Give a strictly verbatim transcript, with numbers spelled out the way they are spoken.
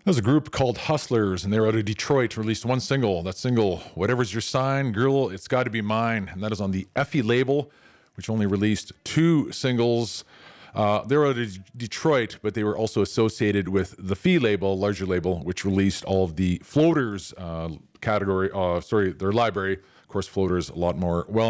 There's a group called Hustlers, and they were out of Detroit, released one single. That single, Whatever's Your Sign, Girl, It's Gotta Be Mine. And that is on the Effie label, which only released two singles. Uh, they were out of Detroit, but they were also associated with the Fee label, larger label, which released all of the Floaters uh, category, uh, sorry, their library. Of course, Floaters, a lot more well